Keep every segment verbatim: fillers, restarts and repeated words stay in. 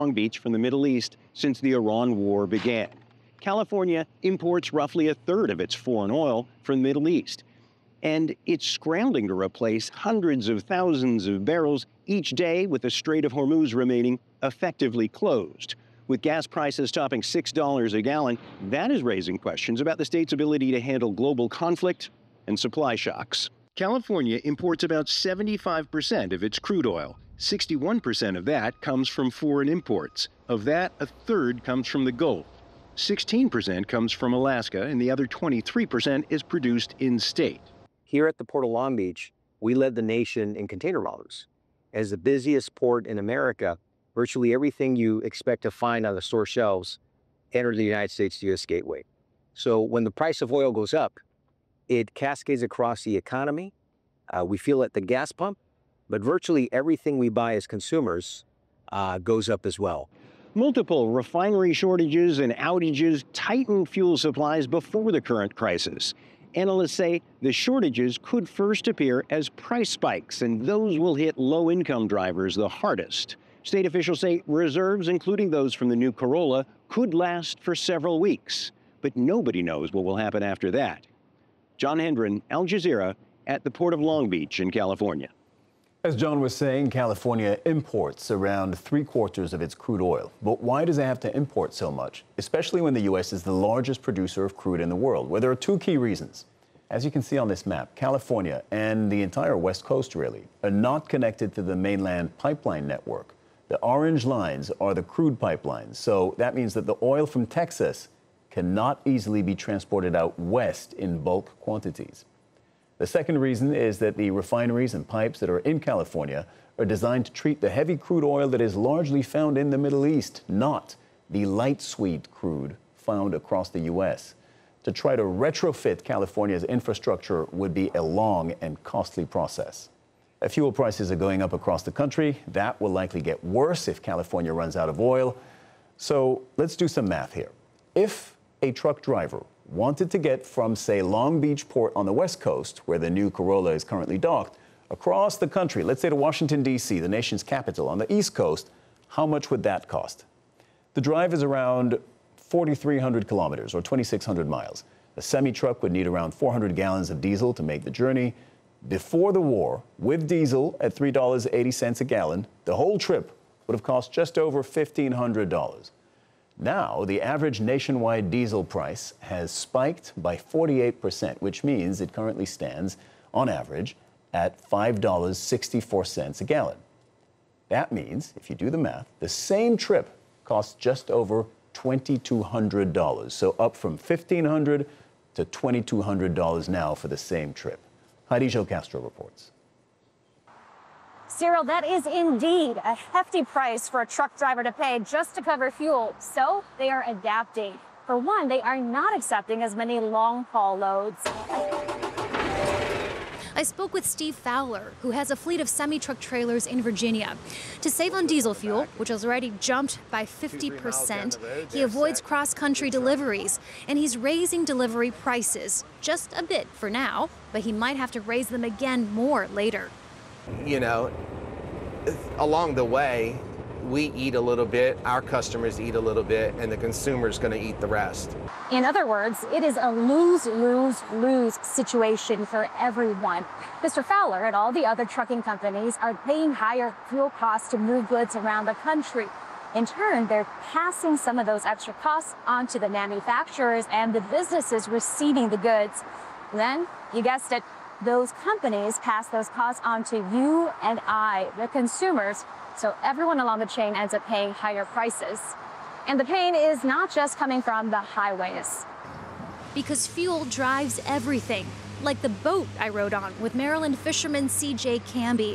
Long Beach from the Middle East since the Iran war began. California imports roughly a third of its foreign oil from the Middle East, and it's scrambling to replace hundreds of thousands of barrels each day with the Strait of Hormuz remaining effectively closed. With gas prices topping six dollars a gallon, that is raising questions about the state's ability to handle global conflict and supply shocks. California imports about seventy-five percent of its crude oil. sixty-one percent of that comes from foreign imports. Of that, a third comes from the Gulf. sixteen percent comes from Alaska, and the other twenty-three percent is produced in-state. Here at the Port of Long Beach, we led the nation in container volumes. As the busiest port in America, virtually everything you expect to find on the store shelves entered the United States U S gateway. So when the price of oil goes up, it cascades across the economy. Uh, we feel it at the gas pump, but virtually everything we buy as consumers uh, goes up as well. Multiple refinery shortages and outages tightened fuel supplies before the current crisis. Analysts say the shortages could first appear as price spikes, and those will hit low-income drivers the hardest. State officials say reserves, including those from the new Corolla, could last for several weeks, but nobody knows what will happen after that. John Hendren, Al Jazeera, at the Port of Long Beach in California. As John was saying, California imports around three quarters of its crude oil. But why does it have to import so much, especially when the U S is the largest producer of crude in the world? Well, there are two key reasons. As you can see on this map, California and the entire West Coast, really, are not connected to the mainland pipeline network. The orange lines are the crude pipelines. So that means that the oil from Texas cannot easily be transported out west in bulk quantities. The second reason is that the refineries and pipes that are in California are designed to treat the heavy crude oil that is largely found in the Middle East, not the light sweet crude found across the U S. To try to retrofit California's infrastructure would be a long and costly process. Fuel prices are going up across the country. That will likely get worse if California runs out of oil. So let's do some math here. If a truck driver wanted to get from, say, Long Beach Port on the West Coast, where the new Corolla is currently docked, across the country, let's say to Washington, D C, the nation's capital, on the East Coast, how much would that cost? The drive is around forty-three hundred kilometers, or twenty-six hundred miles. A semi-truck would need around four hundred gallons of diesel to make the journey. Before the war, with diesel at three dollars and eighty cents a gallon, the whole trip would have cost just over fifteen hundred dollars. Now, the average nationwide diesel price has spiked by forty-eight percent, which means it currently stands, on average, at five dollars and sixty-four cents a gallon. That means, if you do the math, the same trip costs just over twenty-two hundred dollars, so up from fifteen hundred dollars to twenty-two hundred dollars now for the same trip. Heidi Jo Castro reports. Cyril, that is indeed a hefty price for a truck driver to pay just to cover fuel. So they are adapting. For one, they are not accepting as many long-haul loads. I spoke with Steve Fowler, who has a fleet of semi-truck trailers in Virginia. To save on diesel fuel, which has already jumped by fifty percent, he avoids cross-country deliveries, and he's raising delivery prices just a bit for now, but he might have to raise them again more later. You know, along the way, we eat a little bit, our customers eat a little bit, and the consumer's going to eat the rest. In other words, it is a lose-lose-lose situation for everyone. Mister Fowler and all the other trucking companies are paying higher fuel costs to move goods around the country. In turn, they're passing some of those extra costs onto the manufacturers and the businesses receiving the goods. Then, you guessed it, those companies pass those costs on to you and I, the consumers, so everyone along the chain ends up paying higher prices. And the pain is not just coming from the highways. Because fuel drives everything, like the boat I rode on with Maryland fisherman C J Camby.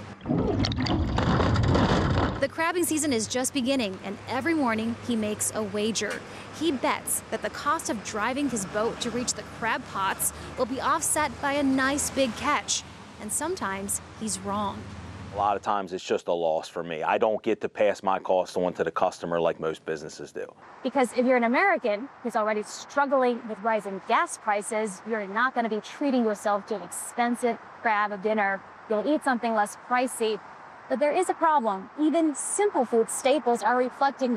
The crabbing season is just beginning, and every morning he makes a wager. He bets that the cost of driving his boat to reach the crab pots will be offset by a nice big catch. And sometimes he's wrong. A lot of times it's just a loss for me. I don't get to pass my cost on to the customer like most businesses do. Because if you're an American who's already struggling with rising gas prices, you're not going to be treating yourself to an expensive crab dinner. You'll eat something less pricey. But there is a problem. Even simple food staples are reflecting